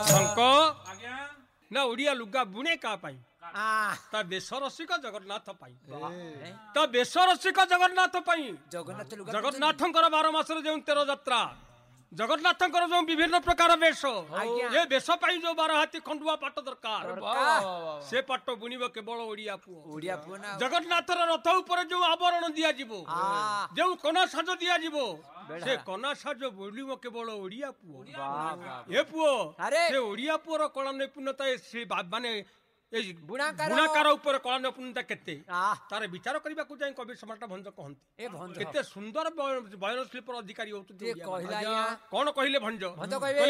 ଶଙ୍କ ନା ଓଡିଆ ଲୁଗା ବୁଣେ କା ପାଇଁ? ତା ବେଶ ରସିକ ଜଗନ୍ନାଥ ପାଇଁ। ତା ବେଶ ରସିକ ଜଗନ୍ନାଥ ପାଇଁ। ଜଗନ୍ନାଥଙ୍କର 12 ମାସରେ ଯେଉଁ 13 ଯାତ୍ରା, ଜଗନ୍ନାଥଙ୍କର ଯୋଉ ବିଭିନ୍ନ ପ୍ରକାର ବେଶ, ଏ ବେଶ ପାଇଁ ଯୋଉ 12 ହାତୀ ଖଣ୍ଡୁଆ ପାଟ ଦରକାର, ସେ ପାଟ ବୁଣିବ କେବଳ ଓଡିଆ ପୁଅ। ଜଗନ୍ନାଥର ରଥ ଉପରେ ଯୋଉ ଆବରଣ ଦିଆଯିବ, ଯୋଉ କନା ସାଜ ଦିଆଯିବ, ସେ କନା ସାଜ ବୁଣିବ କେବଳ ଓଡିଆ ପୁଅ। ଏ ପୁଅ, ସେ ଓଡିଆ ପୁଅର କଳା ନିପୁଣତା, ସେ ମାନେ ବୁଣାକାର ଉପରେ କଳା ନିପୁଣତା କେତେ, ତାର ବିଚାର କରିବାକୁ ଯାଇ କବି ସମ୍ରାଟ ଭଞ୍ଜ କହନ୍ତି କେତେ ସୁନ୍ଦର ବୟନ ଶିଳ୍ପର ଅଧିକାରୀ ହଉଛନ୍ତି। କଣ କହିଲେ ଭଞ୍ଜ?